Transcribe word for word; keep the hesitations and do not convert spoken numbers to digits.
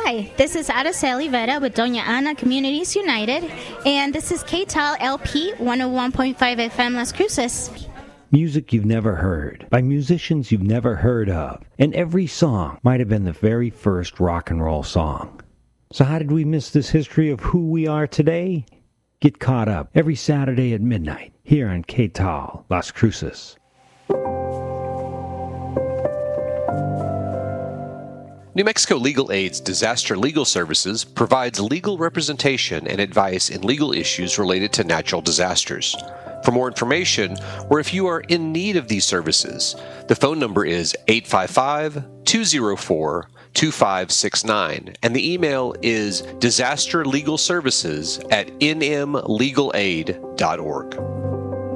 Hi, this is Araceli Vera with Doña Ana Communities United, and this is K T A L L P one oh one point five F M Las Cruces. Music you've never heard, by musicians you've never heard of, and every song might have been the very first rock and roll song. So how did we miss this history of who we are today? Get caught up every Saturday at midnight here on K T A L Las Cruces. New Mexico Legal Aid's Disaster Legal Services provides legal representation and advice in legal issues related to natural disasters. For more information, or if you are in need of these services, the phone number is eight five five, two oh four, two five six nine, and the email is disasterlegalservices at n m legal aid dot org.